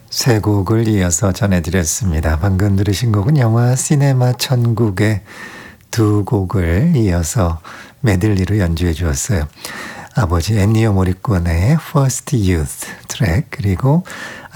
세 곡을 이어서 전해드렸습니다. 방금 들으신 곡은 영화 시네마 천국의 두 곡을 이어서 메들리로 연주해 주었어요. 아버지 엔니오 모리코네의 First Youth 트랙, 그리고